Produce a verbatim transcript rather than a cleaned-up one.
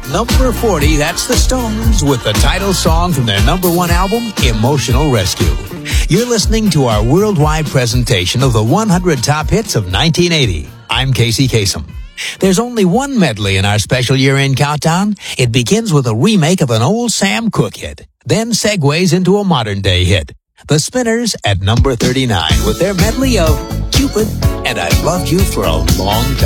number forty, that's the Stones with the title song from their number one album, Emotional Rescue. You're listening to our worldwide presentation of the one hundred top hits of nineteen eighty. I'm Casey Kasem. There's only one medley in our special year-end countdown. It begins with a remake of an old Sam Cooke hit, then segues into a modern-day hit. The Spinners at number thirty-nine with their medley of Cupid and I've Loved You for a Long Time.